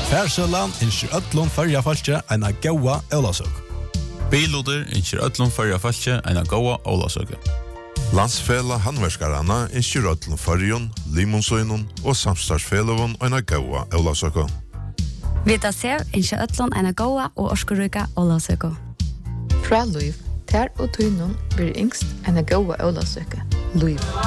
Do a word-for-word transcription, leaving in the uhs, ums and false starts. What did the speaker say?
Færsølan innskjer ødlån førja falskje en av gåa Ålasøk. Biloder innskjer ødlån førja falskje en av gåa Ålasøk. Landsfela handverkarana innskjer ødlån førjon, limonsøynun og samstagsfelavun en av gåa Ålasøk. Vita sev innskjer ødlån en av gåa og orskuryka Ålasøk. Fra Luiv, ter og tøynun blir yngst en av gåa Ålasøk. Luiv.